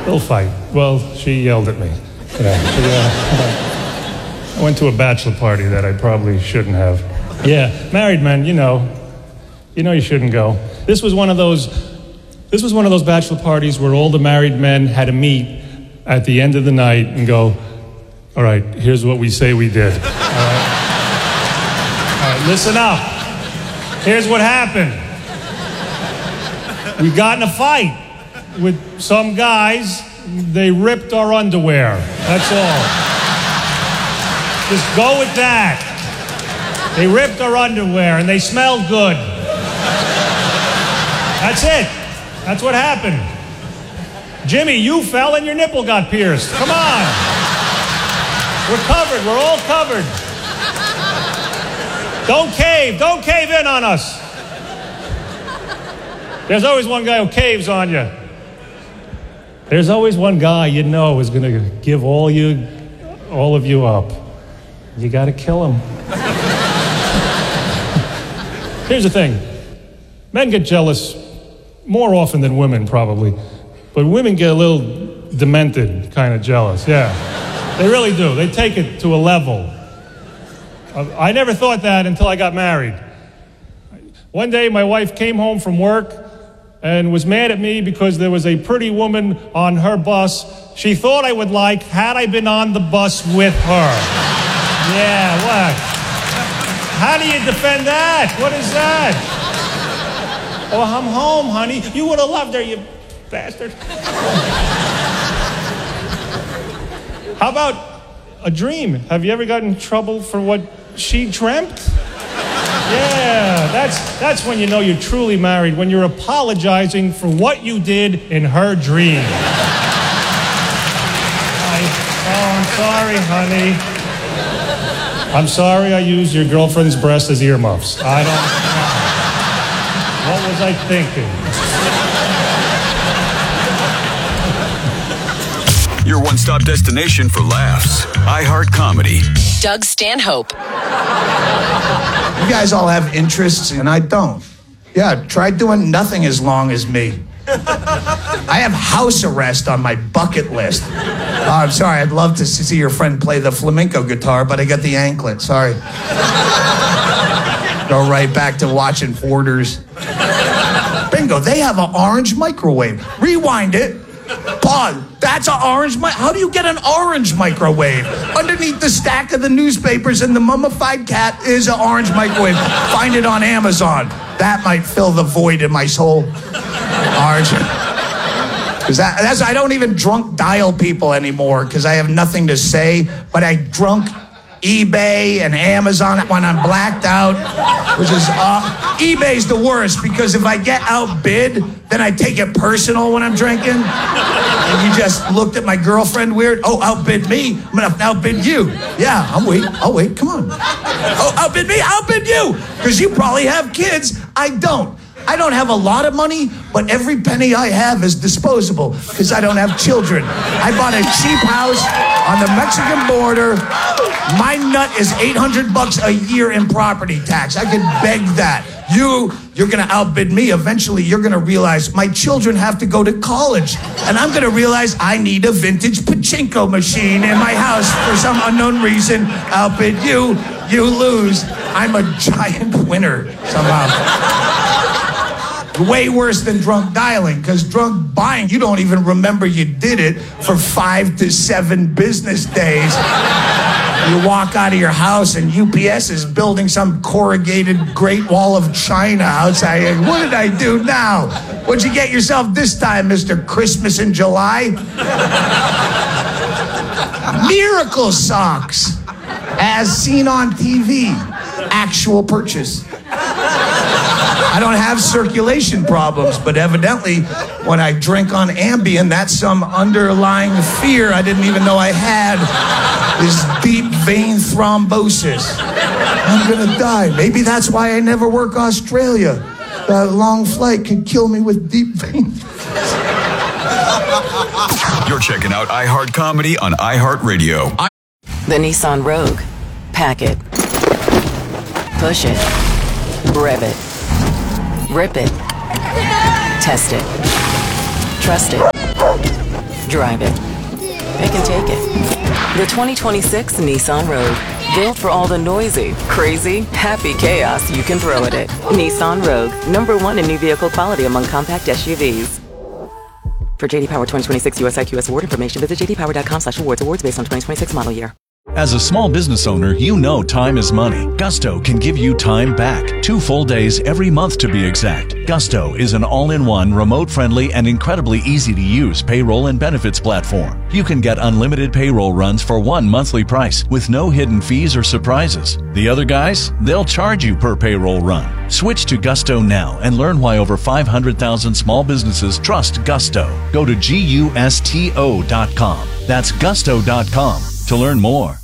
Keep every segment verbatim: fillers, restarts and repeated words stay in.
Little fight. Well, she yelled at me. Yeah, she, uh, I went to a bachelor party that I probably shouldn't have. Yeah, married men, you know. You know you shouldn't go. This was one of those, this was one of those bachelor parties where all the married men had to meet at the end of the night and go, all right, here's what we say we did. All right? All right, listen up. Here's what happened. We got in a fight with some guys. They ripped our underwear. That's all. Just go with that. They ripped our underwear and they smelled good. That's it. That's what happened. Jimmy, you fell and your nipple got pierced. Come on. We're covered. We're all covered. Don't cave. Don't cave in on us. There's always one guy who caves on you. There's always one guy you know is going to give all you, all of you up. You got to kill him. Here's the thing. Men get jealous more often than women, probably. But women get a little demented kind of jealous. Yeah, they really do. They take it to a level. I never thought that until I got married. One day, my wife came home from work and was mad at me because there was a pretty woman on her bus she thought I would like had I been on the bus with her. Yeah, what? How do you defend that? What is that? Oh, I'm home, honey. You would have loved her, you bastard. How about a dream? Have you ever gotten in trouble for what she dreamt? Yeah, that's that's when you know you're truly married, when you're apologizing for what you did in her dream. I, oh, I'm sorry, honey. I'm sorry I used your girlfriend's breast as earmuffs. I don't know. What was I thinking? Your one-stop destination for laughs. iHeart Comedy. Doug Stanhope. You guys all have interests, and I don't. Yeah, try doing nothing as long as me. I have house arrest on my bucket list. Oh, I'm sorry, I'd love to see your friend play the flamenco guitar, but I got the anklet, sorry. Go right back to watching Hoarders. Bingo, they have an orange microwave. Rewind it. Pause. That's an orange mic. How do you get an orange microwave? Underneath the stack of the newspapers and the mummified cat is an orange microwave. Find it on Amazon. That might fill the void in my soul. Orange. Because that, that's I don't even drunk dial people anymore because I have nothing to say. But I drunk eBay and Amazon when I'm blacked out, which is uh, eBay's the worst because if I get outbid, then I take it personal when I'm drinking. And you just looked at my girlfriend weird. Oh, outbid me. I'm gonna outbid you. Yeah, I'll wait. I'll wait. Come on. Oh, outbid me. Outbid you. Because you probably have kids. I don't. I don't have a lot of money, but every penny I have is disposable because I don't have children. I bought a cheap house on the Mexican border. My nut is eight hundred bucks a year in property tax. I could beg that. You, you're going to outbid me. Eventually, you're going to realize my children have to go to college. And I'm going to realize I need a vintage pachinko machine in my house for some unknown reason. Outbid you. You lose. I'm a giant winner somehow. Way worse than drunk dialing, because drunk buying, you don't even remember you did it for five to seven business days. You walk out of your house and U P S is building some corrugated Great Wall of China outside. What did I do now? What'd you get yourself this time, Mister Christmas in July? Miracle socks, as seen on T V. Actual purchase. I don't have circulation problems, but evidently when I drink on Ambien, that's some underlying fear I didn't even know I had. This deep vein thrombosis. I'm gonna die. Maybe that's why I never work Australia. That long flight could kill me with deep vein. You're checking out iHeart Comedy on iHeartRadio. The Nissan Rogue. Pack it. Push it. Rev it. Rip it. Test it. Trust it. drive it. They can take it. The twenty twenty-six Nissan Rogue. Built for all the noisy, crazy, happy chaos you can throw at it. Nissan Rogue. Number one in new vehicle quality among compact S U Vs. For J D Power twenty twenty-six U S I Q S award information, visit j d power dot com slash awards. Awards based on twenty twenty-six model year. As a small business owner, you know time is money. Gusto can give you time back. Two full days every month to be exact. Gusto is an all-in-one, remote-friendly, and incredibly easy-to-use payroll and benefits platform. You can get unlimited payroll runs for one monthly price with no hidden fees or surprises. The other guys, they'll charge you per payroll run. Switch to Gusto now and learn why over five hundred thousand small businesses trust Gusto. Go to gusto dot com. That's gusto dot com to learn more.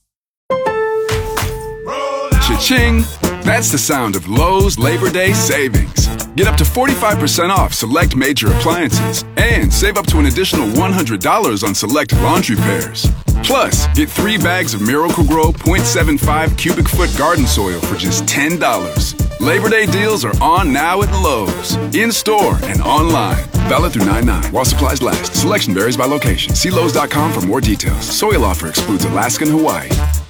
Cha-ching! That's the sound of Lowe's Labor Day savings. Get up to forty-five percent off select major appliances and save up to an additional one hundred dollars on select laundry pairs. Plus, get three bags of Miracle-Gro point seven five cubic foot garden soil for just ten dollars. Labor Day deals are on now at Lowe's, in-store and online. Valid through nine nine while supplies last. Selection varies by location. See Lowe's dot com for more details. Soil offer excludes Alaska and Hawaii.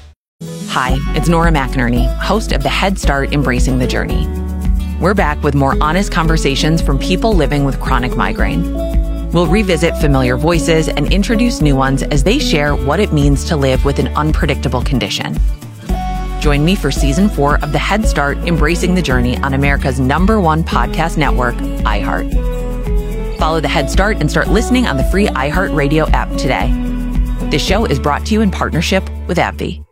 Hi, it's Nora McInerney, host of the Head Start Embracing the Journey. We're back with more honest conversations from people living with chronic migraine. We'll revisit familiar voices and introduce new ones as they share what it means to live with an unpredictable condition. Join me for season four of the Head Start Embracing the Journey on America's number one podcast network, iHeart. Follow the Head Start and start listening on the free iHeartRadio app today. This show is brought to you in partnership with AbbVie.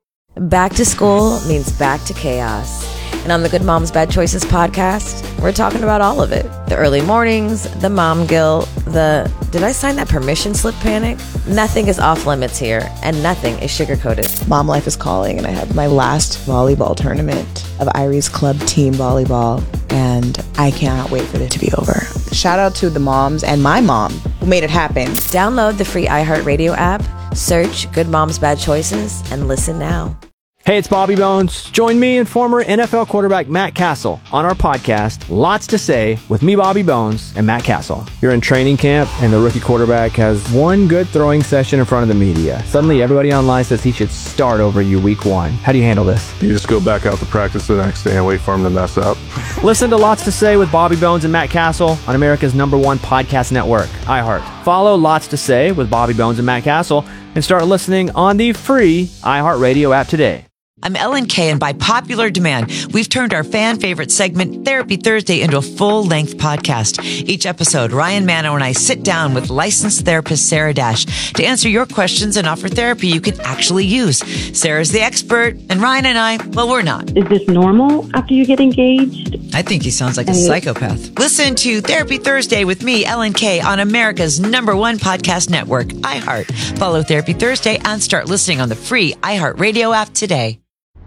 Back to school means back to chaos. And on the Good Moms Bad Choices podcast, we're talking about all of it. The early mornings, the mom guilt, the did I sign that permission slip panic? Nothing is off limits here, and nothing is sugar-coated. Mom life is calling, and I have my last volleyball tournament of Irie's Club team volleyball, and I cannot wait for it to be over. Shout out to the moms and my mom who made it happen. Download the free iHeartRadio app, search Good Moms Bad Choices, and listen now. Hey, it's Bobby Bones. Join me and former N F L quarterback Matt Castle on our podcast, Lots to Say, with me, Bobby Bones, and Matt Castle. You're in training camp, and the rookie quarterback has one good throwing session in front of the media. Suddenly, everybody online says he should start over you week one. How do you handle this? You just go back out to practice the next day and wait for him to mess up. Listen to Lots to Say with Bobby Bones and Matt Castle on America's number one podcast network, iHeart. Follow Lots to Say with Bobby Bones and Matt Castle and start listening on the free iHeartRadio app today. I'm Ellen Kay, and by popular demand, we've turned our fan favorite segment, Therapy Thursday, into a full-length podcast. Each episode, Ryan Mano and I sit down with licensed therapist Sarah Dash to answer your questions and offer therapy you can actually use. Sarah's the expert, and Ryan and I, well, we're not. Is this normal after you get engaged? I think he sounds like a psychopath. Listen to Therapy Thursday with me, Ellen Kay, on America's number one podcast network, iHeart. Follow Therapy Thursday and start listening on the free iHeartRadio app today.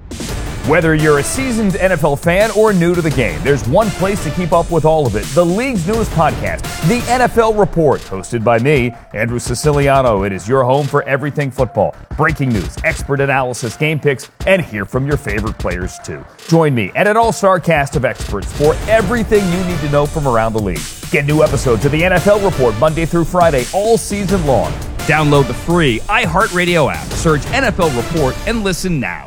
Whether you're a seasoned N F L fan or new to the game, there's one place to keep up with all of it. The league's newest podcast, The N F L Report, hosted by me, Andrew Siciliano. It is your home for everything football. Breaking news, expert analysis, game picks, and hear from your favorite players too. Join me and an all-star cast of experts for everything you need to know from around the league. Get new episodes of The N F L Report Monday through Friday all season long. Download the free iHeartRadio app, search N F L Report, and listen now.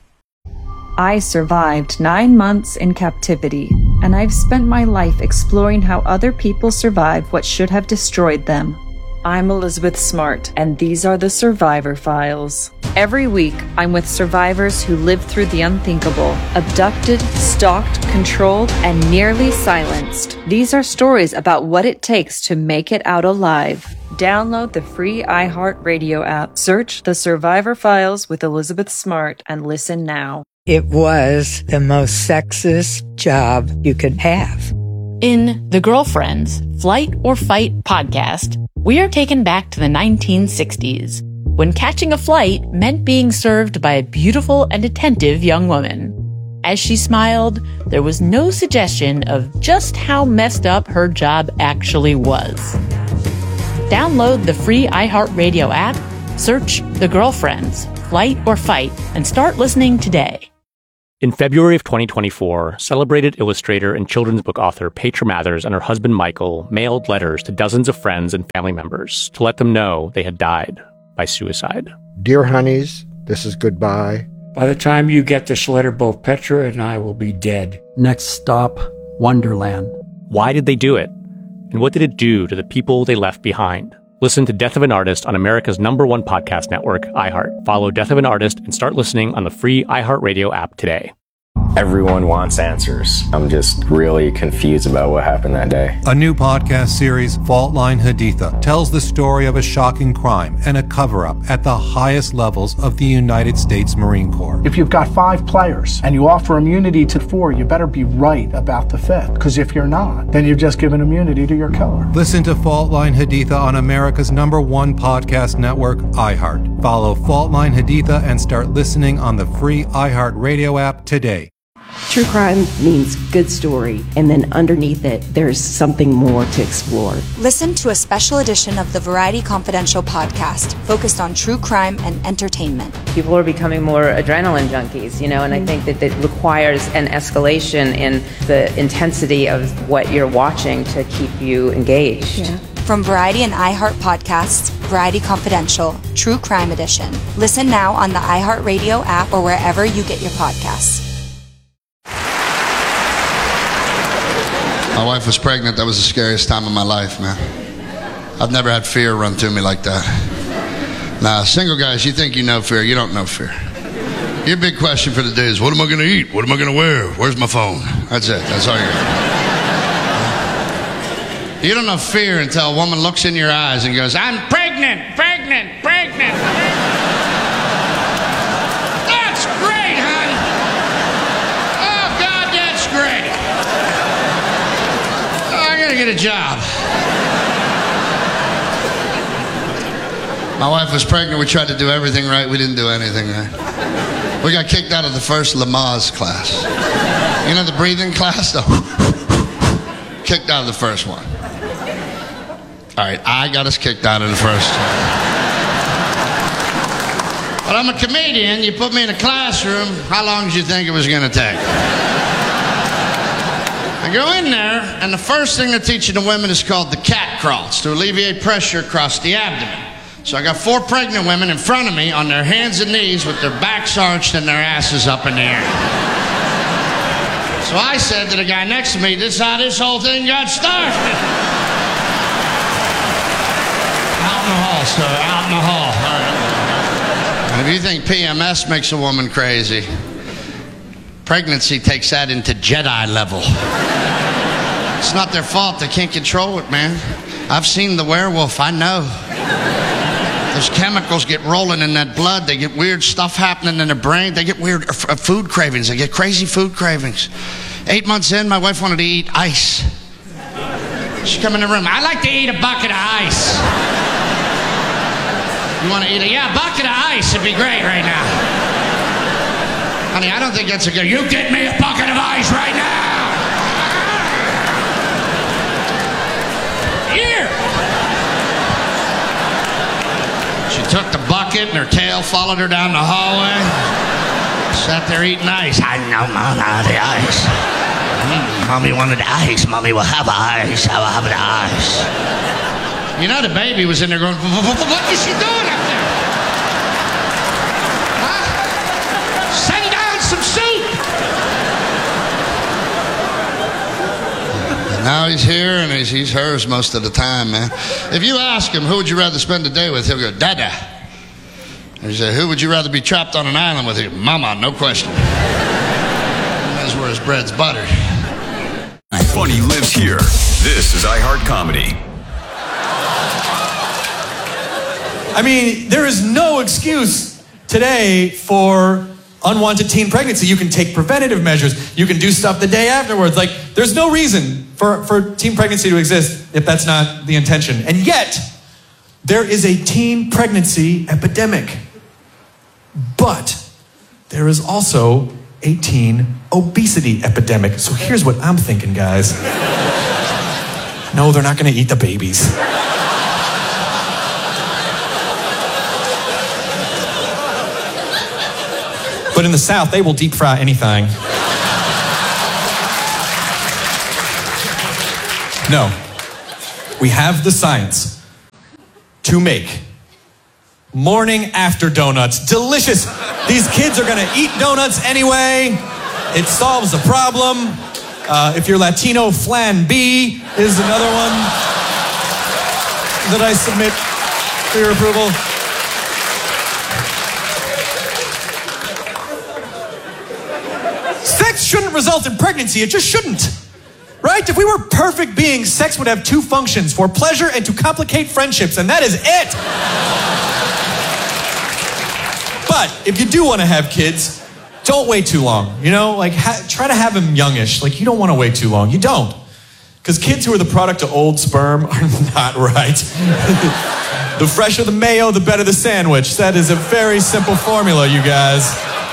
I survived nine months in captivity, and I've spent my life exploring how other people survive what should have destroyed them. I'm Elizabeth Smart, and these are the Survivor Files. Every week, I'm with survivors who lived through the unthinkable, abducted, stalked, controlled, and nearly silenced. These are stories about what it takes to make it out alive. Download the free iHeartRadio app, search The Survivor Files with Elizabeth Smart, and listen now. It was the most sexist job you could have. In The Girlfriends, Flight or Fight podcast, we are taken back to the nineteen sixties, when catching a flight meant being served by a beautiful and attentive young woman. As she smiled, there was no suggestion of just how messed up her job actually was. Download the free iHeartRadio app, search The Girlfriends, Flight or Fight, and start listening today. In February of twenty twenty-four, celebrated illustrator and children's book author Petra Mathers and her husband Michael mailed letters to dozens of friends and family members to let them know they had died by suicide. Dear honeys, this is goodbye. By the time you get this letter, both Petra and I will be dead. Next stop, Wonderland. Why did they do it? And what did it do to the people they left behind? Listen to Death of an Artist on America's number one podcast network, iHeart. Follow Death of an Artist and start listening on the free iHeartRadio app today. Everyone wants answers. I'm just really confused about what happened that day. A new podcast series, Fault Line Haditha, tells the story of a shocking crime and a cover-up at the highest levels of the United States Marine Corps. If you've got five players and you offer immunity to four, you better be right about the fifth. Because if you're not, then you've just given immunity to your killer. Listen to Fault Line Haditha on America's number one podcast network, iHeart. Follow Fault Line Haditha and start listening on the free iHeartRadio app today. True crime means good story, and then underneath it, there's something more to explore. Listen to a special edition of the Variety Confidential podcast focused on true crime and entertainment. People are becoming more adrenaline junkies, you know, and I think that it requires an escalation in the intensity of what you're watching to keep you engaged. Yeah. From Variety and iHeart podcasts, Variety Confidential, True Crime Edition. Listen now on the iHeartRadio app or wherever you get your podcasts. My wife was pregnant. That was the scariest time of my life, man. I've never had fear run through me like that. Nah, single guys, you think you know fear. You don't know fear. Your big question for the day is, what am I going to eat? What am I going to wear? Where's my phone? That's it. That's all you're going. You don't know fear until a woman looks in your eyes and goes, I'm pregnant, pregnant, pregnant, pregnant. That's great, honey. Oh, God, that's great. I gotta get a job. My wife was pregnant. We tried to do everything right. We didn't do anything right. We got kicked out of the first Lamaze class. You know the breathing class? Kicked out of the first one. All right, I got us kicked out of the first one. But I'm a comedian. You put me in a classroom, how long did you think it was gonna take? I go in there, and the first thing they're teaching the women is called the cat crawl. It's to alleviate pressure across the abdomen. So I got four pregnant women in front of me on their hands and knees with their backs arched and their asses up in the air. So I said to the guy next to me, this is how this whole thing got started. Out in the hall, sir, out in the hall. And if you think P M S makes a woman crazy, pregnancy takes that into Jedi level. It's not their fault. They can't control it, man. I've seen the werewolf. I know. Those chemicals get rolling in that blood. They get weird stuff happening in their brain. They get weird f- food cravings. They get crazy food cravings. Eight months in, my wife wanted to eat ice. She come in the room. I like to eat a bucket of ice. You want to eat a yeah, a bucket of ice would be great right now. Honey, I don't think that's a good... You get me a bucket of ice right now! Here! She took the bucket and her tail followed her down the hallway. Sat there eating ice. I know, Mom, the ice. Mm, Mommy wanted ice. Mommy will have ice. I will have the ice. You know, the baby was in there going, what is she doing up there? Huh? Send down some soup. And now he's here and he's, he's hers most of the time, man. If you ask him, who would you rather spend the day with? He'll go, Dada. And you say, who would you rather be trapped on an island with? He'll go, Mama, no question. And that's where his bread's buttered. Funny lives here. This is iHeart Comedy. I mean, there is no excuse today for unwanted teen pregnancy. You can take preventative measures. You can do stuff the day afterwards. Like, there's no reason for, for teen pregnancy to exist if that's not the intention. And yet, there is a teen pregnancy epidemic. But there is also a teen obesity epidemic. So here's what I'm thinking, guys. No, they're not going to eat the babies. But in the South, they will deep fry anything. No. We have the science to make morning after donuts delicious. These kids are gonna eat donuts anyway. It solves a problem. Uh, if you're Latino, Flan B is another one that I submit for your approval. Sex shouldn't result in pregnancy. It just shouldn't. Right? If we were perfect beings, sex would have two functions, for pleasure and to complicate friendships, and that is it. But if you do want to have kids, don't wait too long. You know, like ha- try to have them youngish. Like you don't want to wait too long. You don't. Because kids who are the product of old sperm are not right. The fresher the mayo, the better the sandwich. That is a very simple formula, you guys.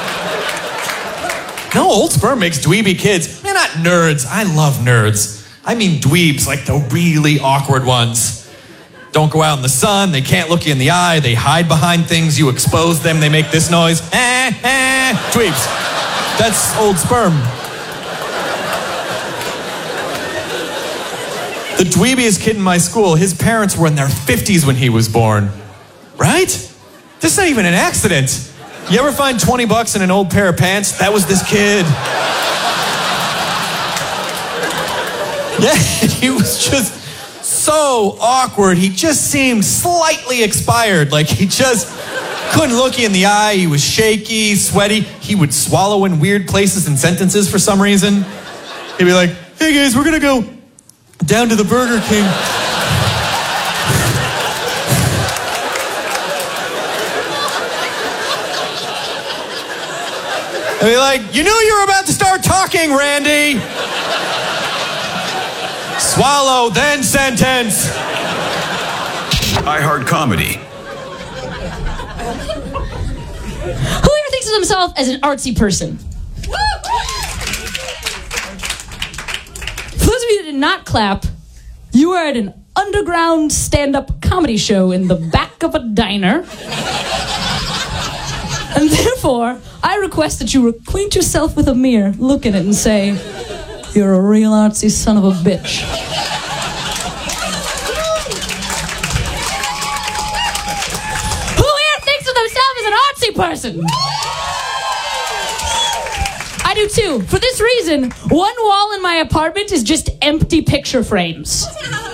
No, old sperm makes dweeby kids. They're not nerds. I love nerds. I mean dweebs, like the really awkward ones. Don't go out in the sun. They can't look you in the eye. They hide behind things. You expose them. They make this noise. Eh, eh. Dweebs. That's old sperm. The dweebiest kid in my school, his parents were in their fifties when he was born. Right? This is not even an accident. You ever find twenty bucks in an old pair of pants? That was this kid. Yeah, he was just so awkward. He just seemed slightly expired. Like he just couldn't look you in the eye. He was shaky, sweaty. He would swallow in weird places and sentences for some reason. He'd be like, hey guys, we're gonna go down to the Burger King. I'd be like, you knew you were about to start talking, Randy. Swallow, then sentence. iHeart Comedy. Who here thinks of himself as an artsy person? For those of you that did not clap, you were at an underground stand-up comedy show in the back of a diner. And therefore, I request that you acquaint yourself with a mirror, look at it and say, you're a real artsy son of a bitch. Who here thinks of themselves as an artsy person? I do too. For this reason, one wall in my apartment is just empty picture frames.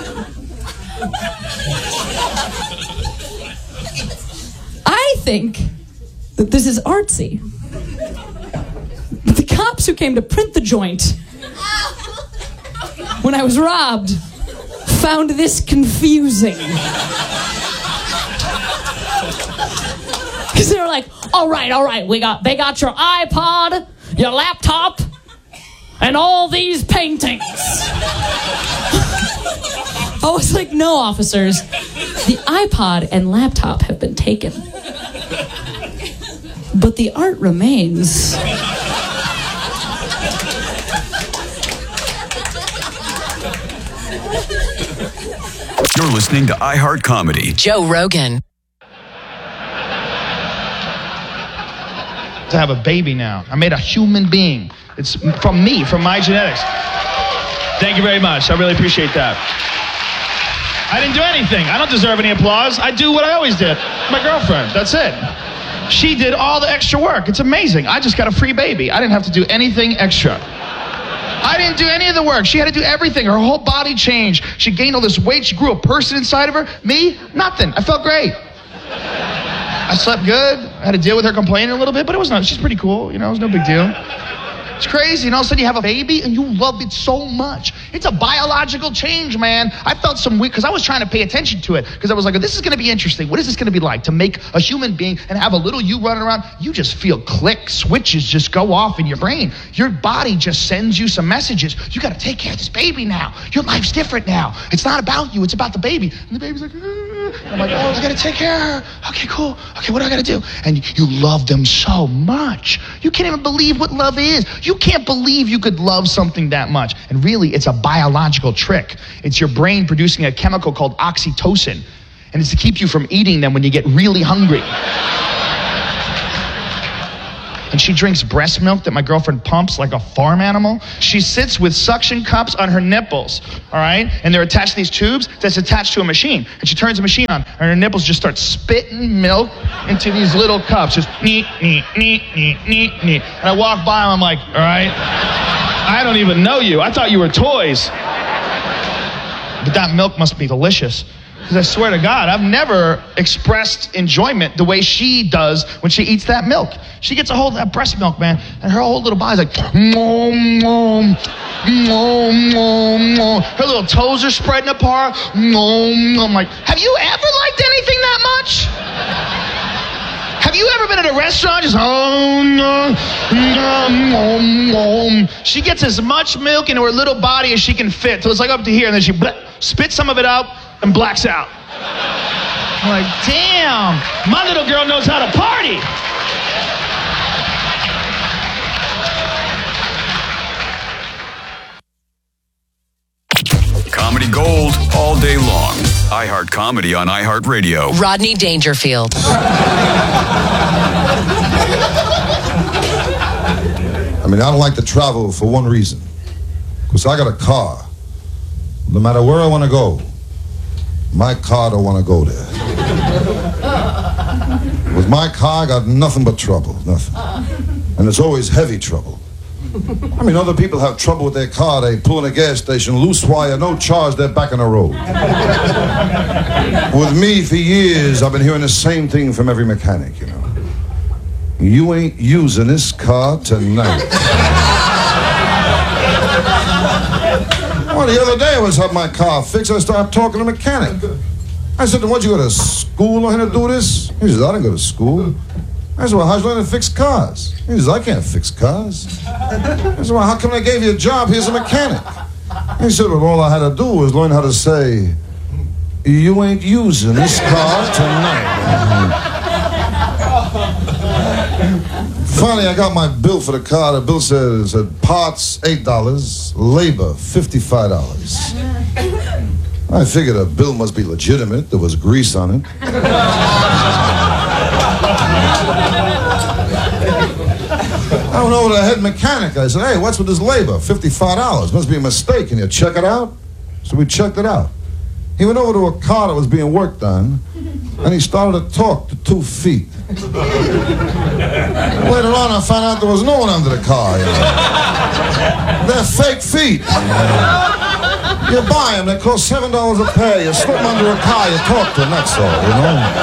I think that this is artsy. But the cops who came to print the joint when I was robbed found this confusing. Because they were like, all right, all right, we got they got your iPod, your laptop, and all these paintings. I was like, no, officers, the iPod and laptop have been taken. But the art remains. You're listening to iHeart Comedy. Joe Rogan. To have a baby now. I made a human being. It's from me, from my genetics. Thank you very much. I really appreciate that. I didn't do anything. I don't deserve any applause. I do what I always did. My girlfriend. That's it. She did all the extra work. It's amazing. I just got a free baby. I didn't have to do anything extra. I didn't do any of the work. She had to do everything. Her whole body changed. She gained all this weight. She grew a person inside of her. Me, nothing. I felt great. I slept good. I had to deal with her complaining a little bit, but it was not. She's pretty cool. You know, it was no big deal. It's crazy, and all of a sudden you have a baby and you love it so much. It's a biological change, man. I felt some weird, because I was trying to pay attention to it, because I was like, this is going to be interesting. What is this going to be like to make a human being and have a little you running around? You just feel click, switches just go off in your brain. Your body just sends you some messages. You got to take care of this baby now. Your life's different now. It's not about you, it's about the baby. And the baby's like, ah. I'm like, oh, I got to take care of her. Okay, cool. Okay, what do I got to do? And you love them so much. You can't even believe what love is. You can't believe you could love something that much. And really, it's a biological trick. It's your brain producing a chemical called oxytocin. And it's to keep you from eating them when you get really hungry. and she drinks breast milk that my girlfriend pumps like a farm animal. She sits with suction cups on her nipples, all right? And they're attached to these tubes that's attached to a machine. And she turns the machine on, and her nipples just start spitting milk into these little cups. Just neat, neat, neat, neat, neat, neat. And I walk by and I'm like, all right, I don't even know you. I thought you were toys. But that milk must be delicious. Because I swear to God, I've never expressed enjoyment the way she does when she eats that milk. She gets a hold of that breast milk, man, and her whole little body's like, nom, nom, nom, nom, nom. Her little toes are spreading apart. Nom, nom. I'm like, have you ever liked anything that much? Have you ever been at a restaurant just, oh, no, nom, nom, nom. She gets as much milk into her little body as she can fit. So it's like up to here, and then she bleh, spits some of it out and blacks out. I'm like, damn, my little girl knows how to party. Comedy gold all day long. iHeart Comedy on iHeartRadio. Rodney Dangerfield. I mean, I don't like to travel for one reason. Because I got a car. No matter where I want to go, my car don't want to go there. With my car, I got nothing but trouble, nothing. And it's always heavy trouble. I mean, other people have trouble with their car. They pull in a gas station, loose wire, no charge, they're back on the road. With me, for years, I've been hearing the same thing from every mechanic, you know. You ain't using this car tonight. Well, the other day I was having my car fixed. I started talking to the mechanic. I said, what'd you go to school learn how to do this? He says, I didn't go to school. I said, well, how'd you learn to fix cars? He says, I can't fix cars. I said, well, how come they gave you a job? Here's a mechanic. He said, well, all I had to do was learn how to say, you ain't using this car tonight. Finally, I got my bill for the car. The bill said, said parts, eight dollars, labor, fifty-five dollars. I figured the bill must be legitimate. There was grease on it. I went over to the head mechanic. I said, hey, what's with this labor? fifty-five dollars. Must be a mistake. Can you check it out? So we checked it out. He went over to a car that was being worked on, and he started to talk to two feet. Later on, I found out there was no one under the car. You know. They're fake feet. You buy them, they cost seven dollars a pair. You slip them under a car, you talk to them, that's all, you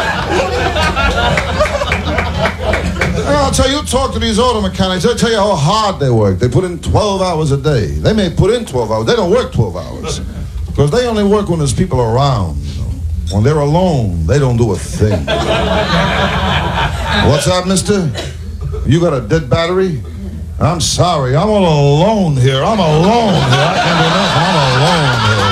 know. And I'll tell you, you talk to these auto mechanics, they'll tell you how hard they work. They put in twelve hours a day. They may put in twelve hours. They don't work twelve hours. Because they only work when there's people around, you know. When they're alone, they don't do a thing. What's that, mister? You got a dead battery? I'm sorry, I'm all alone here. I'm alone here. I can't do nothing. I'm alone here.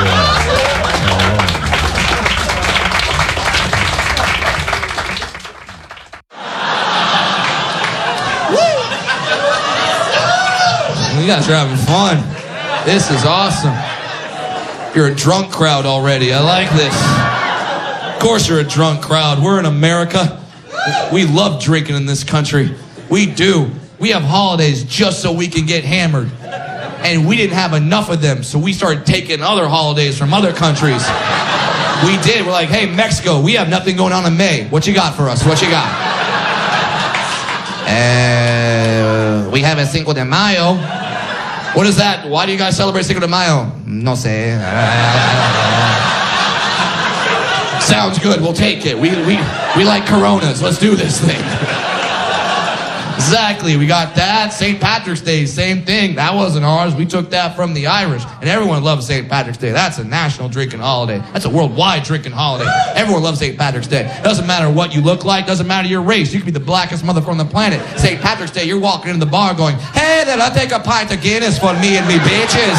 You guys are having fun. This is awesome. You're a drunk crowd already. I like this. Of course you're a drunk crowd. We're in America. We love drinking in this country. We do. We have holidays just so we can get hammered. And we didn't have enough of them, so we started taking other holidays from other countries. We did. We're like, hey, Mexico, we have nothing going on in May. What you got for us? What you got? Uh, we have a Cinco de Mayo. What is that? Why do you guys celebrate Cinco de Mayo? No sé. Sounds good. We'll take it. We we we like Coronas. Let's do this thing. Exactly. We got that. Saint Patrick's Day, same thing. That wasn't ours. We took that from the Irish. And everyone loves Saint Patrick's Day. That's a national drinking holiday. That's a worldwide drinking holiday. Everyone loves Saint Patrick's Day. Doesn't matter what you look like. Doesn't matter your race. You can be the blackest motherfucker on the planet. Saint Patrick's Day, you're walking into the bar going, hey, then I'll take a pint of Guinness for me and me bitches.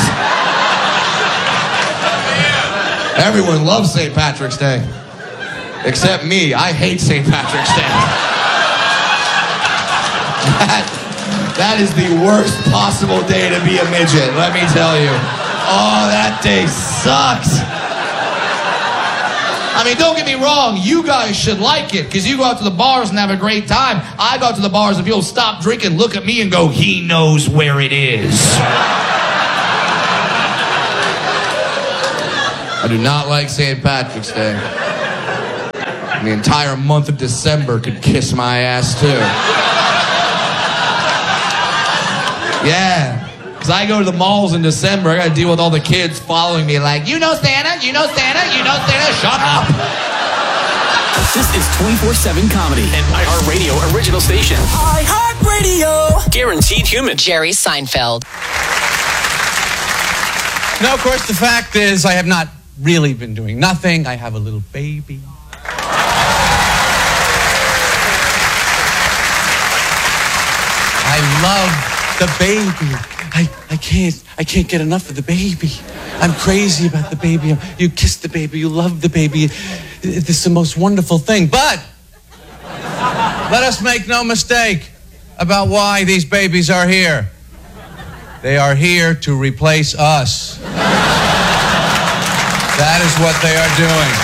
Everyone loves Saint Patrick's Day. Except me. I hate Saint Patrick's Day. That, that is the worst possible day to be a midget, let me tell you. Oh, that day sucks. I mean, don't get me wrong, you guys should like it, because you go out to the bars and have a great time. I go out to the bars and people stop drinking, look at me and go, he knows where it is. I do not like Saint Patrick's Day. The entire month of December could kiss my ass too. Yeah, because I go to the malls in December, I gotta deal with all the kids following me like, you know Santa, you know Santa, you know Santa, shut up. This is twenty-four seven Comedy, an iHeartRadio original station. iHeartRadio! Guaranteed human. Jerry Seinfeld. No, of course, the fact is I have not really been doing nothing. I have a little baby. I love the baby. I, I can't I can't get enough of the baby. I'm crazy about the baby. You kiss the baby, you love the baby. This is the most wonderful thing. But let us make no mistake about why these babies are here. They are here to replace us. That is what they are doing.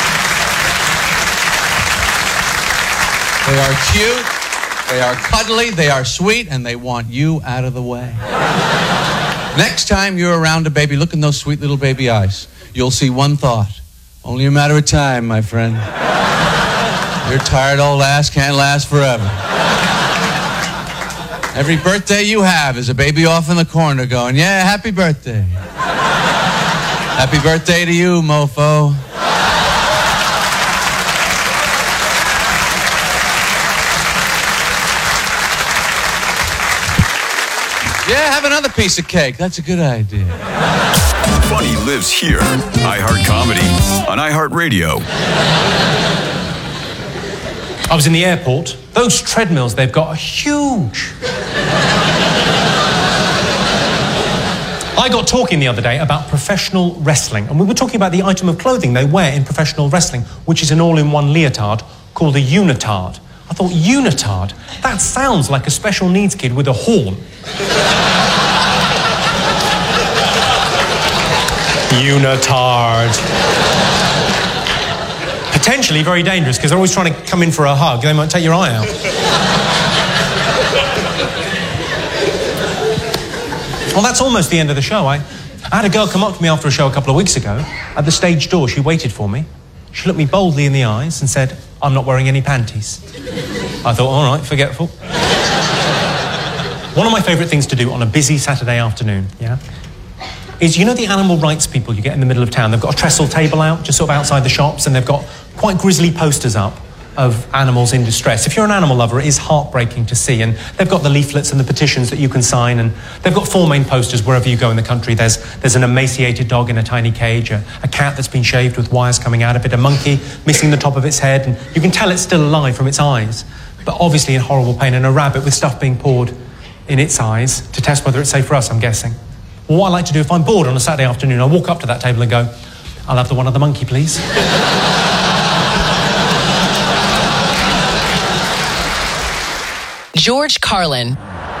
They are cute. They are cuddly, they are sweet, and they want you out of the way. Next time you're around a baby, look in those sweet little baby eyes. You'll see one thought. Only a matter of time, my friend. Your tired old ass can't last forever. Every birthday you have is a baby off in the corner going, yeah, happy birthday. Happy birthday to you, mofo. Yeah, have another piece of cake. That's a good idea. Funny lives here. iHeart Comedy on iHeartRadio. I was in the airport. Those treadmills they've got are huge. I got talking the other day about professional wrestling, and we were talking about the item of clothing they wear in professional wrestling, which is an all-in-one leotard called a unitard. I thought, unitard? That sounds like a special needs kid with a horn. Unitard. Potentially very dangerous, because they're always trying to come in for a hug. They might take your eye out. Well, that's almost the end of the show. I, I had a girl come up to me after a show a couple of weeks ago. At the stage door, she waited for me. She looked me boldly in the eyes and said, I'm not wearing any panties. I thought, all right, forgetful. One of my favourite things to do on a busy Saturday afternoon, yeah, is, you know the animal rights people you get in the middle of town? They've got a trestle table out, just sort of outside the shops, and they've got quite grisly posters up of animals in distress. If you're an animal lover, it is heartbreaking to see, and they've got the leaflets and the petitions that you can sign, and they've got four main posters wherever you go in the country. There's there's an emaciated dog in a tiny cage, a, a cat that's been shaved with wires coming out of it, a monkey missing the top of its head, and you can tell it's still alive from its eyes, but obviously in horrible pain, and a rabbit with stuff being poured in its eyes to test whether it's safe for us, I'm guessing. Well, what I like to do if I'm bored on a Saturday afternoon, I walk up to that table and go, I'll have the one of the monkey, please. George Carlin.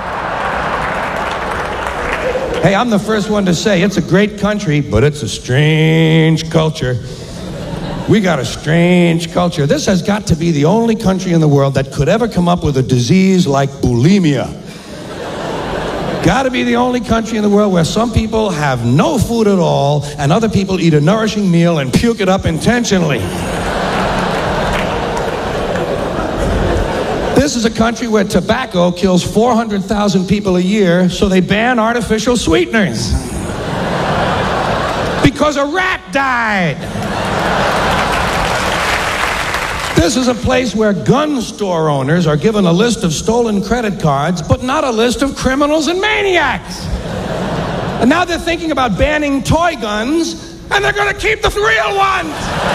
Hey, I'm the first one to say it's a great country, but it's a strange culture. We got a strange culture. This has got to be the only country in the world that could ever come up with a disease like bulimia. Got to be the only country in the world where some people have no food at all and other people eat a nourishing meal and puke it up intentionally. This is a country where tobacco kills four hundred thousand people a year, so they ban artificial sweeteners. Because a rat died. This is a place where gun store owners are given a list of stolen credit cards, but not a list of criminals and maniacs. And now they're thinking about banning toy guns, and they're going to keep the real ones.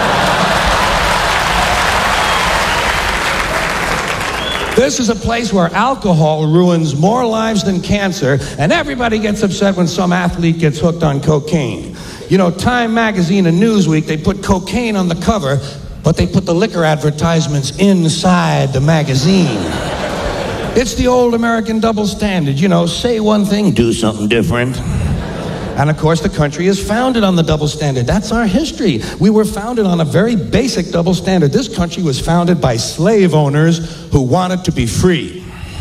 This is a place where alcohol ruins more lives than cancer, and everybody gets upset when some athlete gets hooked on cocaine. You know, Time Magazine and Newsweek, they put cocaine on the cover, but they put the liquor advertisements inside the magazine. It's the old American double standard, you know, say one thing, do something different. And of course, the country is founded on the double standard. That's our history. We were founded on a very basic double standard. This country was founded by slave owners who wanted to be free.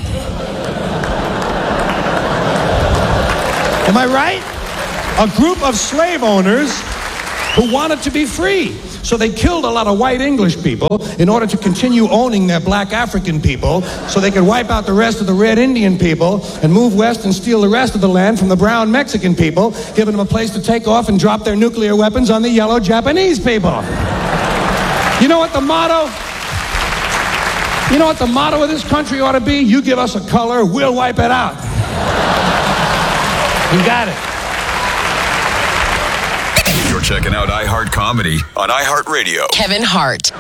Am I right? A group of slave owners who wanted to be free. So they killed a lot of white English people in order to continue owning their black African people so they could wipe out the rest of the red Indian people and move west and steal the rest of the land from the brown Mexican people, giving them a place to take off and drop their nuclear weapons on the yellow Japanese people. You know what the motto? You know what the motto of this country ought to be? You give us a color, we'll wipe it out. You got it. You're checking out iHeart Comedy on iHeartRadio. Kevin Hart.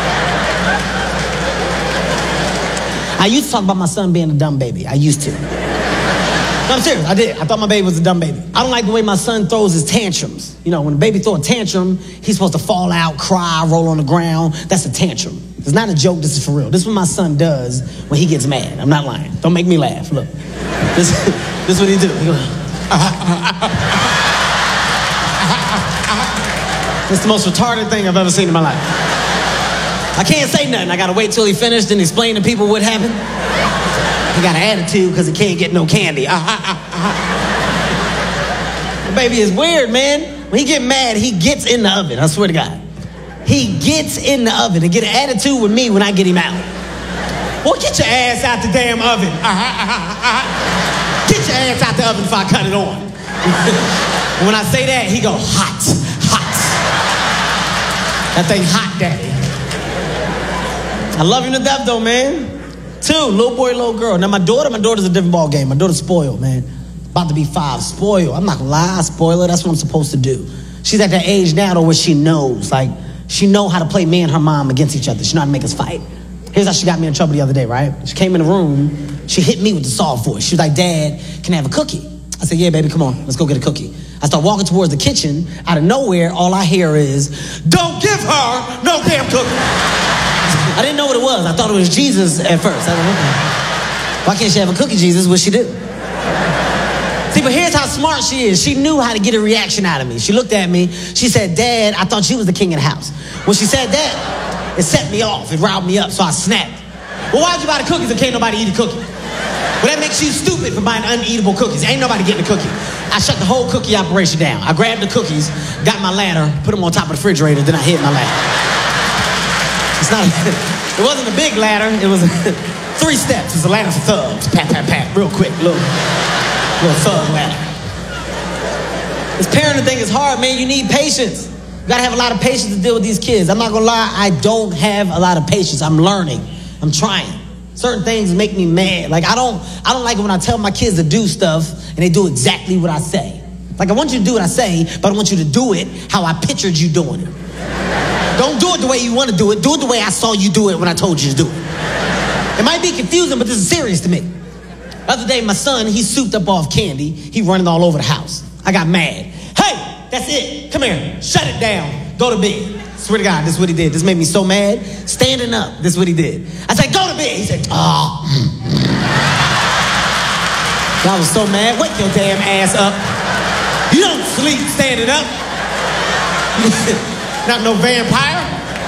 I used to talk about my son being a dumb baby. I used to. No, I'm serious. I did. I thought my baby was a dumb baby. I don't like the way my son throws his tantrums. You know, when a baby throws a tantrum, he's supposed to fall out, cry, roll on the ground. That's a tantrum. It's not a joke. This is for real. This is what my son does when he gets mad. I'm not lying. Don't make me laugh. Look. This, this is what he do. He goes, it's the most retarded thing I've ever seen in my life. I can't say nothing. I gotta wait till he finished and explain to people what happened. He got an attitude because he can't get no candy. The baby is weird, man. When he get mad, he gets in the oven. I swear to God. He gets in the oven and get an attitude with me when I get him out. Well, get your ass out the damn oven. Get your ass out the oven before I cut it on. When I say that, he go, hot, hot. That thing hot, daddy. I love him to death, though, man. Two, little boy, little girl. Now, my daughter, my daughter's a different ball game. My daughter's spoiled, man. About to be five, spoiled. I'm not gonna lie, I spoil her. That's what I'm supposed to do. She's at that age now, though, where she knows. Like, she know how to play me and her mom against each other. She know how to make us fight. Here's how she got me in trouble the other day, right? She came in the room. She hit me with the soft voice. She was like, Dad, can I have a cookie? I said, yeah, baby, come on. Let's go get a cookie. I start walking towards the kitchen. Out of nowhere, all I hear is, don't give her no damn cookie. I didn't know what it was. I thought it was Jesus at first. I don't know. Why can't she have a cookie, Jesus? What'd she do? See, but here's how smart she is. She knew how to get a reaction out of me. She looked at me. She said, Dad, I thought you was the king of the house. When she said that, it set me off. It riled me up, so I snapped. Well, why'd you buy the cookies if can't nobody eat a cookie? Well, that makes you stupid for buying uneatable cookies. Ain't nobody getting a cookie. I shut the whole cookie operation down. I grabbed the cookies, got my ladder, put them on top of the refrigerator, then I hid my ladder. It's not, a, it wasn't a big ladder. It was a, three steps. It's a ladder for thugs. Pat, pat, pat, real quick, little, little thug ladder. This parenting thing is hard, man. You need patience. You gotta have a lot of patience to deal with these kids. I'm not gonna lie, I don't have a lot of patience. I'm learning. I'm trying. Certain things make me mad. Like, I don't I don't like it when I tell my kids to do stuff and they do exactly what I say. Like, I want you to do what I say, but I want you to do it how I pictured you doing it. Don't do it the way you want to do it. Do it the way I saw you do it when I told you to do it. It might be confusing, but this is serious to me. The other day, my son, he souped up off candy. He running all over the house. I got mad. Hey, that's it. Come here. Shut it down. Go to bed. Swear to God, this is what he did. This made me so mad. Standing up, this is what he did. I said, go to bed. He said, oh. I was so mad. Wake your damn ass up. You don't sleep standing up. Not no vampire.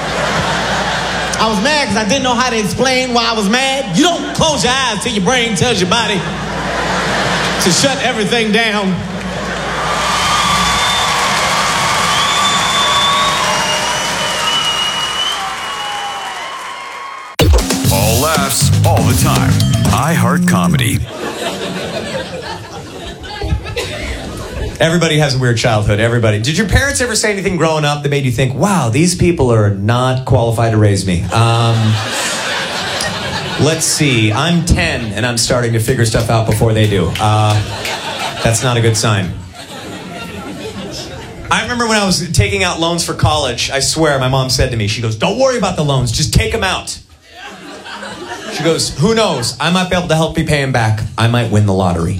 I was mad because I didn't know how to explain why I was mad. You don't close your eyes till your brain tells your body to shut everything down. All laughs, all the time. iHeart Comedy. Everybody has a weird childhood. Everybody. Did your parents ever say anything growing up that made you think, wow, these people are not qualified to raise me? Um, let's see. I'm ten and I'm starting to figure stuff out before they do. Uh, that's not a good sign. I remember when I was taking out loans for college, I swear, my mom said to me, she goes, don't worry about the loans, just take them out. She goes, who knows? I might be able to help you pay them back. I might win the lottery.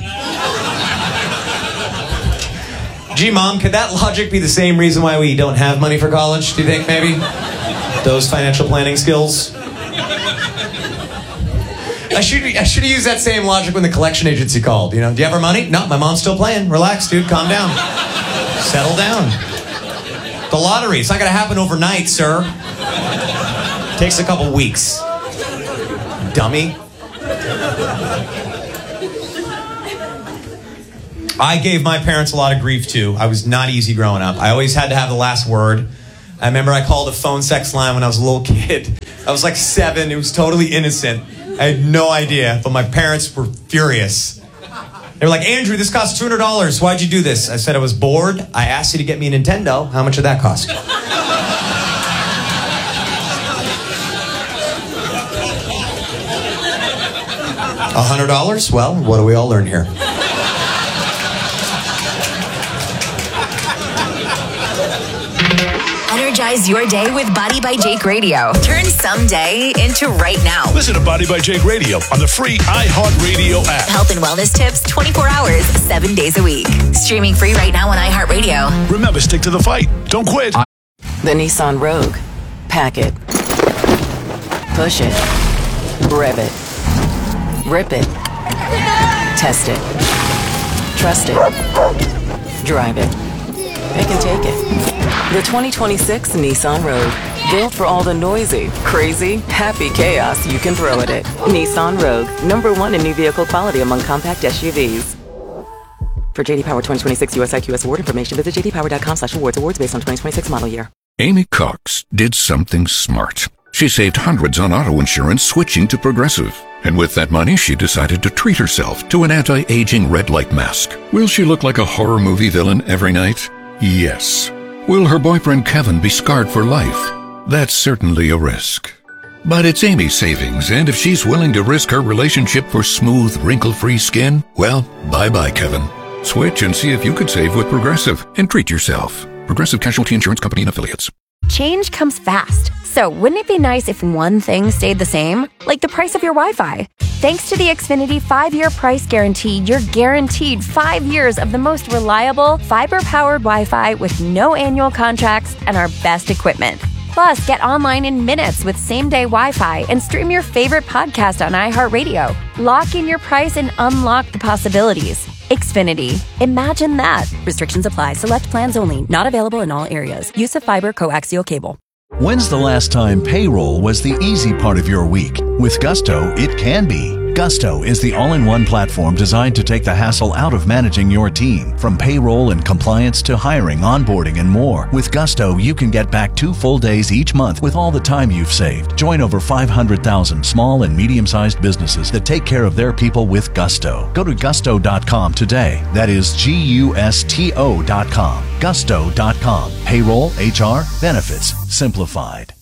Gee, Mom, could that logic be the same reason why we don't have money for college, do you think, maybe? Those financial planning skills? I should I should have used that same logic when the collection agency called. You know, do you have our money? No, my mom's still playing. Relax, dude. Calm down. Settle down. The lottery. It's not going to happen overnight, sir. It takes a couple weeks. Dummy. I gave my parents a lot of grief too. I was not easy growing up. I always had to have the last word. I remember I called a phone sex line when I was a little kid. I was like seven. It was totally innocent. I had no idea, but my parents were furious. They were like, Andrew, this costs two hundred dollars. Why'd you do this? I said I was bored. I asked you to get me a Nintendo. How much did that cost? one hundred dollars? Well, what do we all learn here? Energize your day with Body by Jake Radio. Turn someday into right now. Listen to Body by Jake Radio on the free iHeartRadio app. Health and wellness tips twenty-four hours, seven days a week. Streaming free right now on iHeartRadio. Remember, stick to the fight. Don't quit. The Nissan Rogue. Pack it. Push it. Rev it. Rip it. Test it. Trust it. Drive it. Pick and take it. The twenty twenty-six Nissan Rogue. Built for all the noisy, crazy, happy chaos you can throw at it. Nissan Rogue. Number one in new vehicle quality among compact S U Vs. For J D Power twenty twenty-six U S I Q S award information, visit j d power dot com slash awards. Awards based on twenty twenty-six model year. Amy Cox did something smart. She saved hundreds on auto insurance switching to Progressive. And with that money, she decided to treat herself to an anti-aging red light mask. Will she look like a horror movie villain every night? Yes. Will her boyfriend Kevin be scarred for life? That's certainly a risk. But it's Amy's savings, and if she's willing to risk her relationship for smooth, wrinkle-free skin, well, bye-bye, Kevin. Switch and see if you could save with Progressive and treat yourself. Progressive Casualty Insurance Company and Affiliates. Change comes fast. So wouldn't it be nice if one thing stayed the same? Like the price of your Wi-Fi. Thanks to the Xfinity five-year price guarantee, you're guaranteed five years of the most reliable, fiber-powered Wi-Fi with no annual contracts and our best equipment. Plus, get online in minutes with same-day Wi-Fi and stream your favorite podcast on iHeartRadio. Lock in your price and unlock the possibilities. Xfinity. Imagine that. Restrictions apply. Select plans only. Not available in all areas. Use of fiber coaxial cable. When's the last time payroll was the easy part of your week? With Gusto, it can be. Gusto is the all-in-one platform designed to take the hassle out of managing your team. From payroll and compliance to hiring, onboarding, and more. With Gusto, you can get back two full days each month with all the time you've saved. Join over five hundred thousand small and medium-sized businesses that take care of their people with Gusto. Go to gusto dot com today. That is G U S T O dot com. gusto dot com. Payroll, H R, benefits, simplified.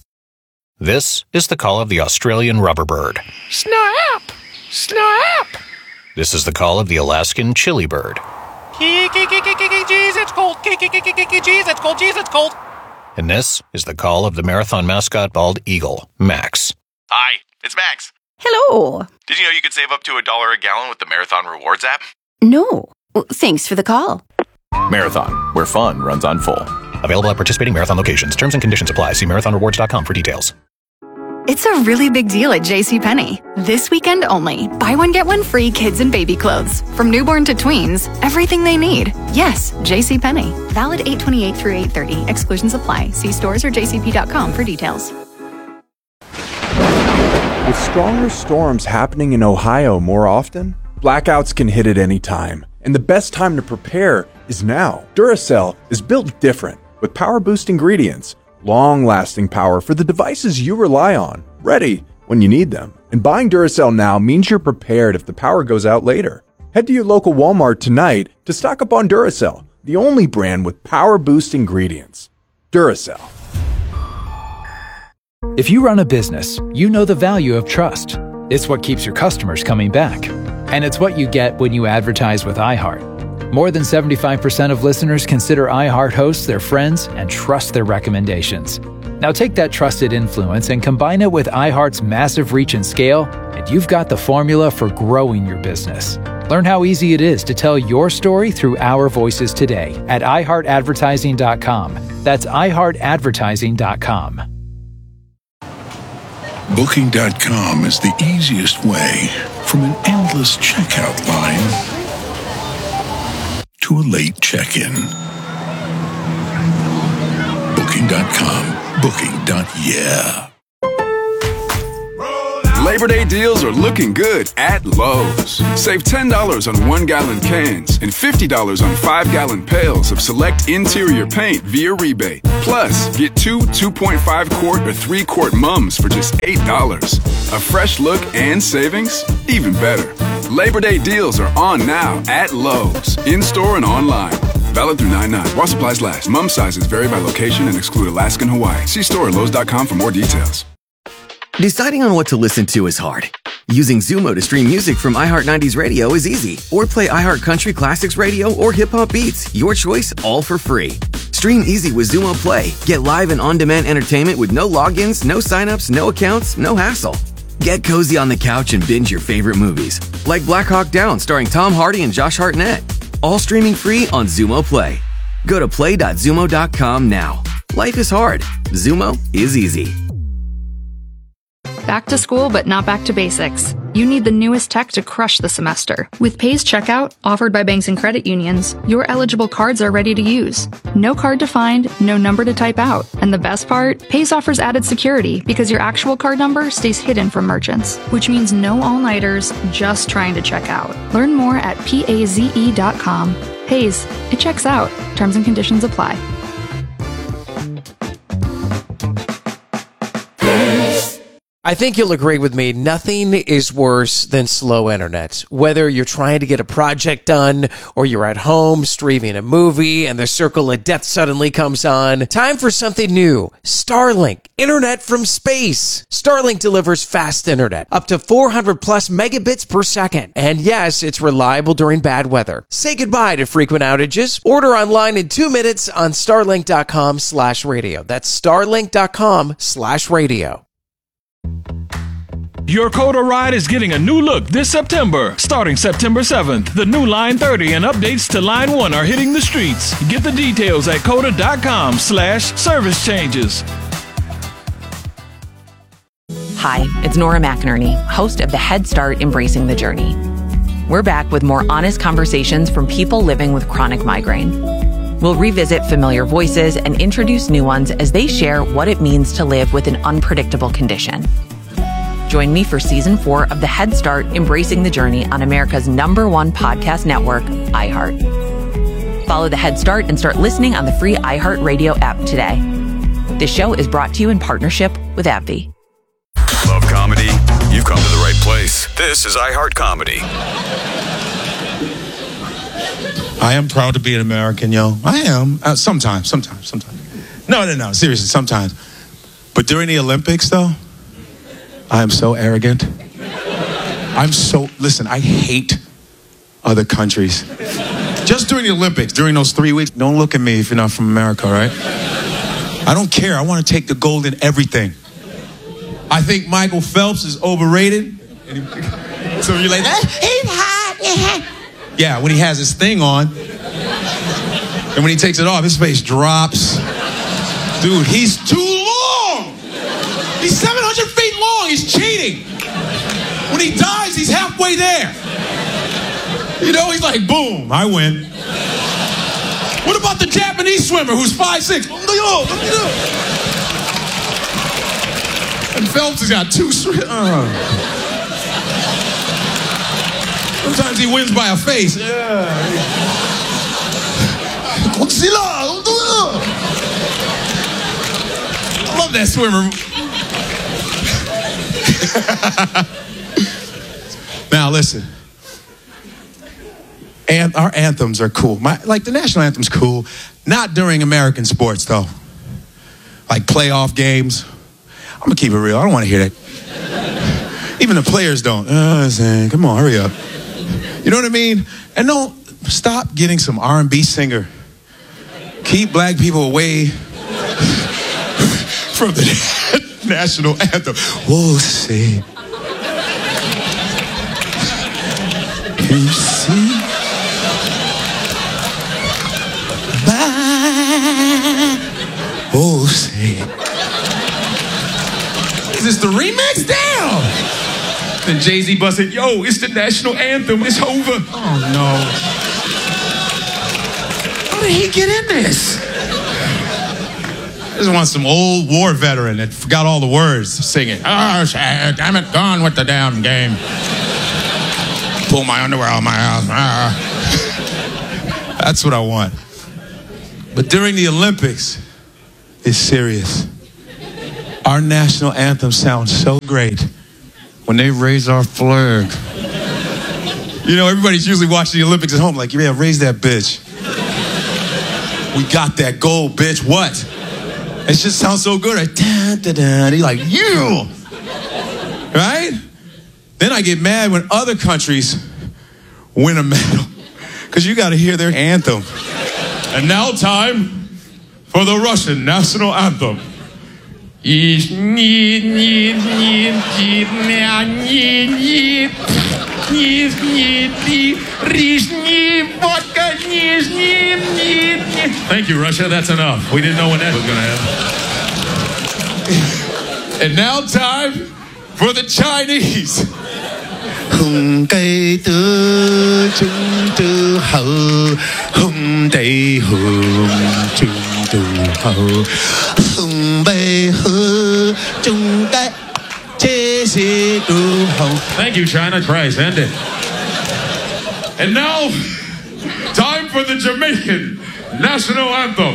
This is the call of the Australian rubber bird. Snap! Snap! This is the call of the Alaskan chili bird. Jeez, it's cold. Jeez, it's cold. Jeez, it's cold. And this is the call of the marathon mascot bald eagle, Max. Hi, it's Max. Hello. Did you know you could save up to a dollar a gallon with the Marathon Rewards app? No. Well, thanks for the call. Marathon, where fun runs on full. Available at participating Marathon locations. Terms and conditions apply. See marathon rewards dot com for details. It's a really big deal at JCPenney. This weekend only. Buy one, get one free kids and baby clothes. From newborn to tweens, everything they need. Yes, JCPenney. Valid eight twenty-eight through eight thirty. Exclusions apply. See stores or j c p dot com for details. With stronger storms happening in Ohio more often, blackouts can hit at any time. And the best time to prepare is now. Duracell is built different with power boost ingredients. Long-lasting power for the devices you rely on, ready when you need them. And buying Duracell now means you're prepared if the power goes out later. Head to your local Walmart tonight to stock up on Duracell, the only brand with power boost ingredients. Duracell. If you run a business, you know the value of trust. It's what keeps your customers coming back. And it's what you get when you advertise with iHeart. More than seventy-five percent of listeners consider iHeart hosts their friends and trust their recommendations. Now take that trusted influence and combine it with iHeart's massive reach and scale, and you've got the formula for growing your business. Learn how easy it is to tell your story through our voices today at i heart advertising dot com. That's i heart advertising dot com. Booking dot com is the easiest way from an endless checkout line to a late check-in. Booking dot com. Booking. Yeah. Labor Day deals are looking good at Lowe's. Save ten dollars on one-gallon cans and fifty dollars on five-gallon pails of select interior paint via rebate. Plus, get two two point five quart or three quart mums for just eight dollars. A fresh look and savings? Even better. Labor Day deals are on now at Lowe's, in-store and online. Valid through nine nine. While supplies last. Mum sizes vary by location and exclude Alaska and Hawaii. See store at Lowe's dot com for more details. Deciding on what to listen to is hard. Using Zumo to stream music from iHeart nineties Radio is easy. Or play iHeart Country Classics Radio or Hip Hop Beats. Your choice, all for free. Stream easy with Zumo Play. Get live and on-demand entertainment with no logins, no signups, no accounts, no hassle. Get cozy on the couch and binge your favorite movies. Like Black Hawk Down starring Tom Hardy and Josh Hartnett. All streaming free on Zumo Play. Go to play dot zumo dot com now. Life is hard. Zumo is easy. Back to school, but not back to basics. You need the newest tech to crush the semester. With Pays Checkout, offered by banks and credit unions, your eligible cards are ready to use. No card to find, no number to type out. And the best part? Pays offers added security because your actual card number stays hidden from merchants, which means no all-nighters just trying to check out. Learn more at paze dot com. Pays, it checks out. Terms and conditions apply. I think you'll agree with me, nothing is worse than slow internet. Whether you're trying to get a project done or you're at home streaming a movie and the circle of death suddenly comes on, time for something new. Starlink, internet from space. Starlink delivers fast internet, up to four hundred plus megabits per second. And yes, it's reliable during bad weather. Say goodbye to frequent outages. Order online in two minutes on starlink dot com slash radio. That's starlink dot com slash radio. Your Coda ride is getting a new look this September. Starting September seventh, the new Line thirty and updates to Line one are hitting the streets. Get the details at coda dot com slash service changes. Hi, it's Nora McInerney, host of the Head Start Embracing the Journey. We're back with more honest conversations from people living with chronic migraine. We'll revisit familiar voices and introduce new ones as they share what it means to live with an unpredictable condition. Join me for season four of the Head Start Embracing the Journey on America's number one podcast network, iHeart. Follow the Head Start and start listening on the free iHeart Radio app today. This show is brought to you in partnership with AbbVie. Love comedy? You've come to the right place. This is iHeart Comedy. I am proud to be an American, yo. I am. Uh, sometimes, sometimes, sometimes. No, no, no. Seriously, sometimes. But during the Olympics, though, I am so arrogant. I'm so, listen, I hate other countries. Just during the Olympics, during those three weeks, don't look at me if you're not from America, all right? I don't care. I want to take the gold in everything. I think Michael Phelps is overrated. So you're like, ah, he's hot. Yeah, when he has his thing on. And when he takes it off, his face drops. Dude, he's too long. He's seven hundred feet long. He's cheating. When he dies, he's halfway there. You know, he's like, boom, I win. What about the Japanese swimmer who's five six? And Phelps has got two... Uh. Sometimes he wins by a face. Yeah. Godzilla! I love that swimmer. Now listen. And our anthems are cool. My, like the national anthem's cool. Not during American sports though. Like playoff games. I'm gonna keep it real. I don't want to hear that. Even the players don't. Uh, saying, come on, hurry up. You know what I mean? And don't stop getting some R and B singer. Keep black people away from the national anthem. We'll see. Can you see? Bye. Oh, say. is this, the remix? Damn! Then Jay-Z busted, yo, it's the national anthem, it's over. Oh, no. How did he get in this? I just want some old war veteran that forgot all the words singing. Oh, shit, damn it, gone with the damn game. Pull my underwear out of my ass. Ah. That's what I want. But during the Olympics, it's serious. Our national anthem sounds so great when they raise our flag. You know, everybody's usually watching the Olympics at home like, yeah, raise that bitch. We got that gold, bitch. What? It just sounds so good. Right? Da, da, da. You're like, you! Right? Then I get mad when other countries win a medal. Because you got to hear their anthem. And now time for the Russian national anthem. Thank you, Russia. That's enough. We didn't know when that was going to happen. And now time for the Chinese. Hùng cây tứ chúng tư hậu hùng đầy hùng chúng tư hậu hùng bê hư chúng cái chế sĩ tư hậu. Thank you, China. Christ, end it. And now, time for the Jamaican national anthem.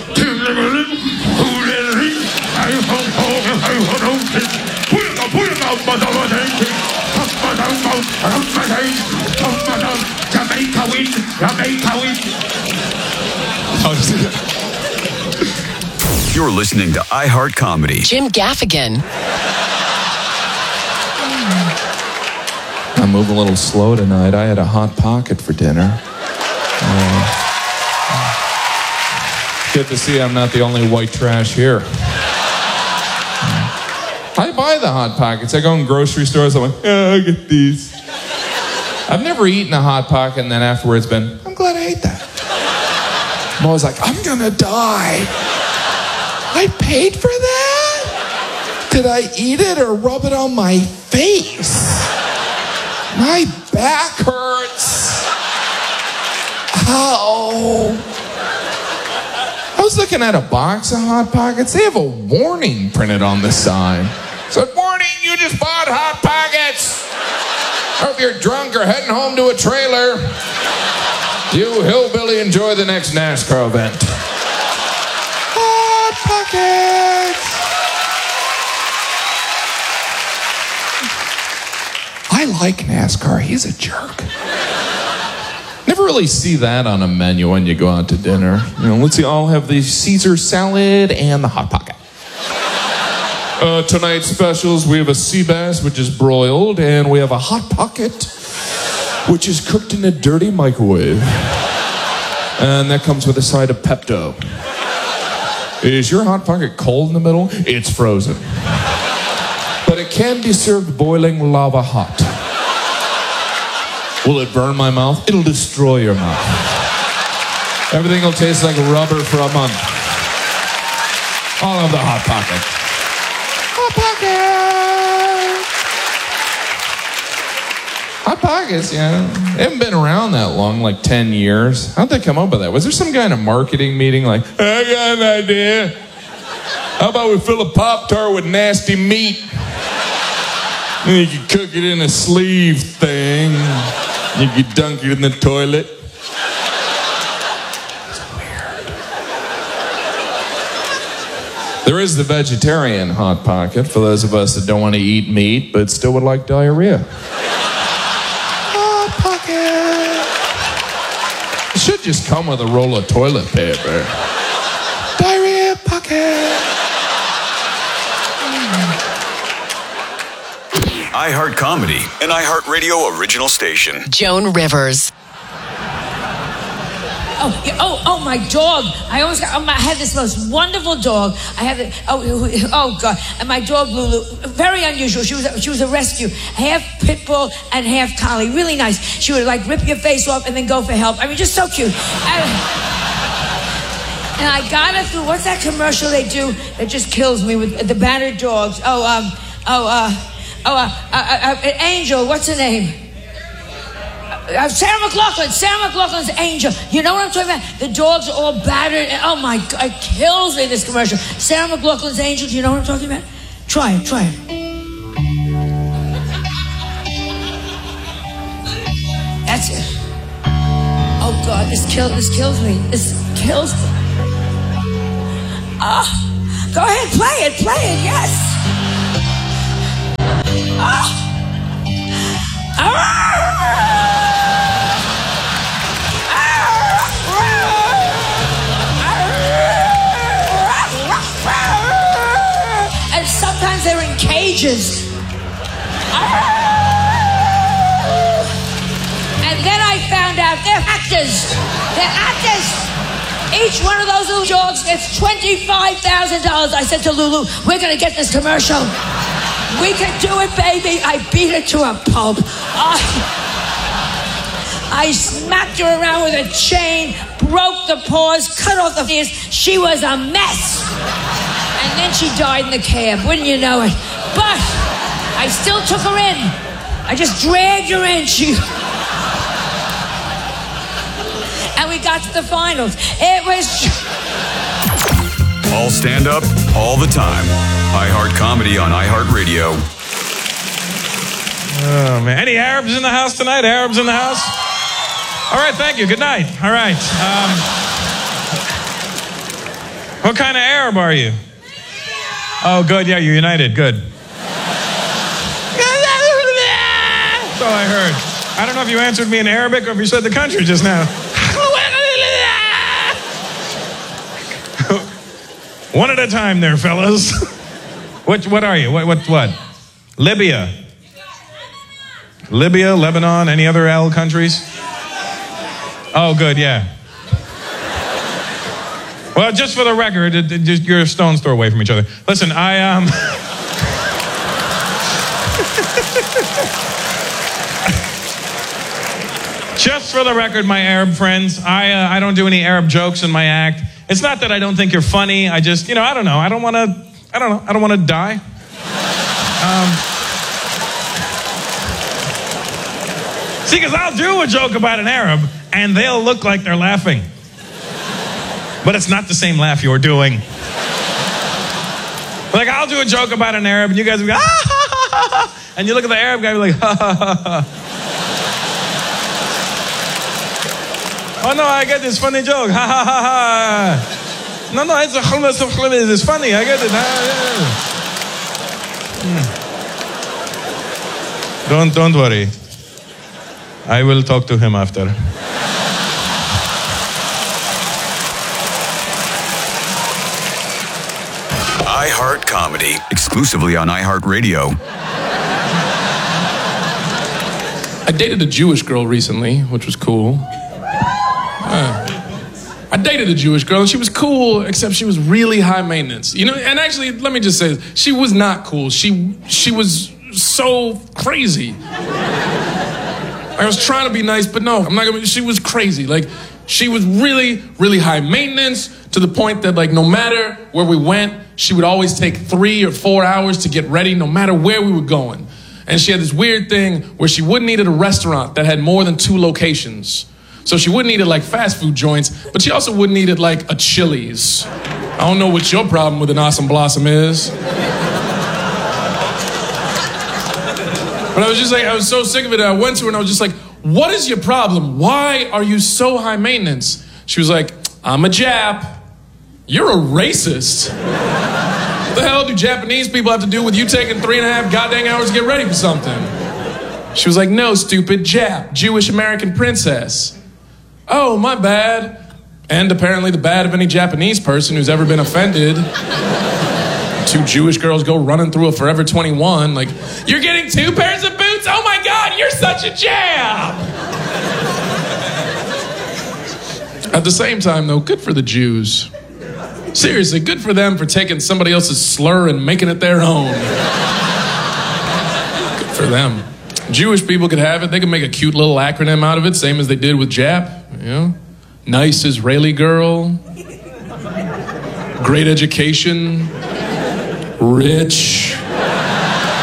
Jamaica win, Jamaica win. You're listening to iHeart Comedy. Jim Gaffigan. I move a little slow tonight. I had a Hot Pocket for dinner. Uh, good to see I'm not the only white trash here. I buy the Hot Pockets. I go in grocery stores. I'm like, oh, I get these. I've never eaten a Hot Pocket and then afterwards been, I'm glad I ate that. I'm always like, I'm gonna die. I paid for that? Did I eat it or rub it on my face? My back hurts. Ow. I was looking at a box of Hot Pockets. They have a warning printed on the side. It said, warning, you just bought Hot Pockets. Or if you're drunk or heading home to a trailer, you hillbilly enjoy the next NASCAR event. Hot Pockets. I like NASCAR. He's a jerk. Never really see that on a menu when you go out to dinner. You know, let's see, I'll have the Caesar salad and the Hot Pocket. Uh, tonight's specials, we have a sea bass, which is broiled, and we have a Hot Pocket, which is cooked in a dirty microwave. And that comes with a side of Pepto. Is your Hot Pocket cold in the middle? It's frozen. But it can be served boiling lava hot. Will it burn my mouth? It'll destroy your mouth. Everything will taste like rubber for a month. All of the Hot Pocket. Hot Pocket! Hot Pockets, yeah. They haven't been around that long, like ten years. How'd they come up with that? Was there some kind of marketing meeting like, I got an idea. How about we fill a Pop-Tart with nasty meat? And you can cook it in a sleeve thing. You can dunk it in the toilet. It's weird. There is the vegetarian Hot Pocket for those of us that don't want to eat meat but still would like diarrhea. Hot Pocket. It should just come with a roll of toilet paper. Diarrhea Pocket. iHeart Comedy, an iHeartRadio original station. Joan Rivers. Oh, yeah, oh, oh, my dog. I almost got, oh, my, I had this most wonderful dog. I had it, oh, oh, God. And my dog, Lulu, very unusual. She was, she was a rescue. Half pit bull and half collie. Really nice. She would, like, rip your face off and then go for help. I mean, just so cute. I, and I got her through, what's that commercial they do that just kills me with the battered dogs? Oh, um... oh, uh, oh, uh, uh, uh, Angel, what's her name? Uh, Sarah McLachlan, Sarah McLachlan's Angel. You know what I'm talking about? The dogs are all battered. Oh my God, it kills me, this commercial. Sarah McLachlan's Angel, do you know what I'm talking about? Try it, try it. That's it. Oh God, this kills, this kills me. This kills me. Oh, go ahead, play it, play it, yes. Oh. And sometimes they're in cages. And then I found out they're actors. They're actors. Each one of those little dogs gets twenty-five thousand dollars. I said to Lulu, we're going to get this commercial. We can do it, baby. I beat her to a pulp. I, I smacked her around with a chain, broke the paws, cut off the ears. She was a mess. And then she died in the cab, wouldn't you know it? But I still took her in. I just dragged her in. She... And we got to the finals. It was... All stand up, all the time. iHeart Comedy on iHeartRadio. Oh, man. Any Arabs in the house tonight? Arabs in the house? All right, thank you. Good night. All right. Um, what kind of Arab are you? Oh, good. Yeah, you're united. Good. That's all I heard. I don't know if you answered me in Arabic or if you said the country just now. One at a time there, fellas. What what are you? What what what? Libya. Libya, Lebanon, any other L countries? Oh, good, yeah. Well, just for the record, it, it, just, you're a stone's throw away from each other. Listen, I um just for the record, my Arab friends, I uh, I don't do any Arab jokes in my act. It's not that I don't think you're funny. I just, you know, I don't know. I don't want to, I don't know. I don't want to die. Um, see, because I'll do a joke about an Arab, and they'll look like they're laughing. But it's not the same laugh you're doing. Like, I'll do a joke about an Arab, and you guys will go, ah, ha, ha, ha, ha. And you look at the Arab guy, and be like, ha, ha, ha, ha. Oh no, I get this funny joke. Ha ha ha ha. No, no, it's a it's funny. I get it. Hmm. Don't don't worry. I will talk to him after. iHeart Comedy, exclusively on iHeartRadio. I dated a Jewish girl recently, which was cool. Uh, I dated a Jewish girl, and she was cool, except she was really high maintenance. You know, and actually, let me just say this. She was not cool. She she was so crazy. I was trying to be nice, but no, I'm not gonna. She was crazy. Like, she was really, really high maintenance to the point that, like, no matter where we went, she would always take three or four hours to get ready, no matter where we were going. And she had this weird thing where she wouldn't eat at a restaurant that had more than two locations. So she wouldn't eat at like fast food joints, but she also wouldn't eat at like a Chili's. I don't know what your problem with an Awesome Blossom is. But I was just like, I was so sick of it. I went to her and I was just like, what is your problem? Why are you so high maintenance? She was like, I'm a Jap. You're a racist. What the hell do Japanese people have to do with you taking three and a half goddamn hours to get ready for something? She was like, no, stupid, Jap, Jewish American princess. Oh, my bad. And apparently the bad of any Japanese person who's ever been offended. Two Jewish girls go running through a Forever twenty-one, like, you're getting two pairs of boots? Oh my God, you're such a Jap! At the same time, though, good for the Jews. Seriously, good for them for taking somebody else's slur and making it their own. Good for them. Jewish people could have it. They could make a cute little acronym out of it, same as they did with Jap. You know? Nice Israeli girl. Great education. Rich.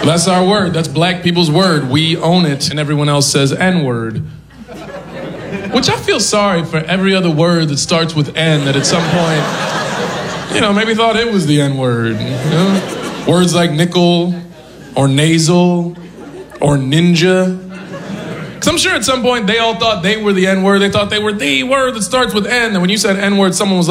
That's our word. That's black people's word. We own it, and everyone else says N-word. Which I feel sorry for every other word that starts with N that at some point, you know, maybe thought it was the N-word. You know? Words like nickel, or nasal, or ninja. Because I'm sure at some point they all thought they were the N-word. They thought they were the word that starts with N, and when you said N-word, someone was like,